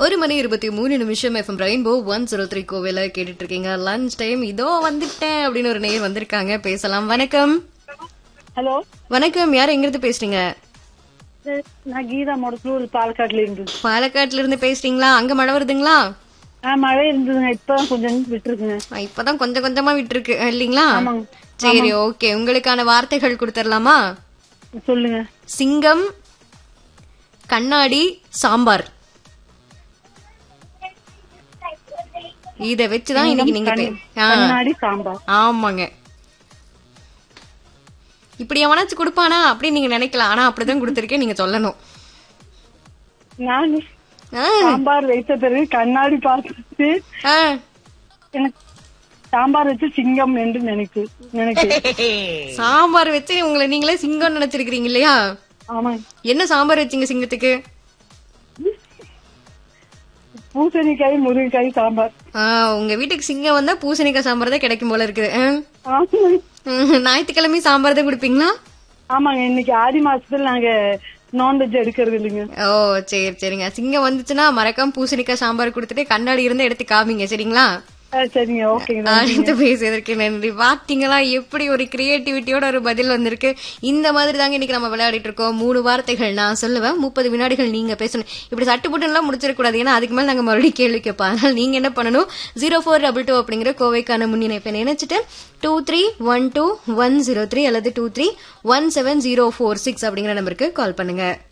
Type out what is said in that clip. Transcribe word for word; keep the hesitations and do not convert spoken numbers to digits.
ஒரு மணி இருபத்தி மூணு நிமிஷம் FM rainbow one zero three கோவில கேட்டுட்டு இருக்கீங்க. லஞ்ச் டைம் இதோ வந்துட்டேன் அப்படின்னு ஒரு நேர் வந்திருக்காங்க. பேசலாம். வணக்கம். ஹலோ வணக்கம். யார் எங்க இருந்து பேசுறீங்க? நான் கீதா மொடக்கூர் பாலக்காட்டுல இருந்து. பாலக்காட்டுல இருந்து பேசுறீங்களா? அங்க மழை வருதுங்களா? மழை இருந்ததுங்க, இப்பதான் கொஞ்சம் விட்டுருக்குங்க. இப்பதான் கொஞ்சம் கொஞ்சமா விட்டுருக்கு இல்லீங்களா? சரி, ஓகே. உங்களுக்கான வார்த்தைகள் கொடுத்துடலாமா? சொல்லுங்க. சிங்கம், கண்ணாடி, சாம்பார். இத வச்சுதான் இன்னைக்கு நீங்க கண்ணாடி சாம்பார். ஆமாங்க. இப்படி எவனாச்சும் கொடுப்பானா அப்படின்னு நீங்க நினைக்கலாம். ஆனா அப்படிதான் கொடுத்திருக்கேன், நீங்க சொல்லணும். நான் சாம்பார் வைத்த பிறகு கண்ணாடி பார்த்துட்டு எனக்கு சாம்பார் வச்சு சிங்கம் என்று நினைக்கு நினைக்கு சாம்பார் வச்சு உங்களை நீங்களே சிங்கம் நினைச்சிருக்கீங்க இல்லையா? ஆமா. என்ன சாம்பார் வச்சீங்க சிங்கத்துக்கு? பூசணிக்காய், முருங்கைக்காய் சாம்பார். உங்க வீட்டுக்கு சிங்கம் வந்தா பூசணிக்காய் சாம்பார் தான் கிடைக்கும் போல இருக்குது. ஞாயிற்றுக்கிழமை சாம்பார் தான் குடுப்பீங்களா? ஆமாங்க, இன்னைக்கு ஆடி மாசத்துல நாங்க நான்வெஜ் எடுக்கிறது இல்லைங்க. ஓ சரி சரிங்க. சிங்கம் வந்துச்சுன்னா மறக்காம பூசணிக்காய் சாம்பார் கொடுத்துட்டு கண்ணாடி இருந்து எடுத்து காமிங்க, சரிங்களா? சரிங்க, ஓகேங்க. பேசுறதுக்கு நன்றி. பாத்தீங்களா எப்படி ஒரு கிரியேட்டிவிட்டியோட ஒரு பதில் வந்திருக்கு. இந்த மாதிரி தாங்க இன்னைக்கு நம்ம விளையாடிட்டு இருக்கோம். மூணு வார்த்தைகள் நான் சொல்லுவேன், முப்பது வினாடிகள் நீங்க பேசணும். இப்படி சட்டுப்புட்டு எல்லாம் முடிச்சிடக்கூடாது, ஏன்னா அதுக்கு மேல நாங்க மறுபடியும் கேள்வி கேட்போம். அதனால நீங்க என்ன பண்ணணும், ஜீரோ ஃபோர் டபுள் டூ அப்படிங்கிற கோவைக்கான முன்னிணைப்பை நினைச்சிட்டு two three one two one zero three அல்லது two three one seven zero four six அப்படிங்கிற நம்பருக்கு கால் பண்ணுங்க.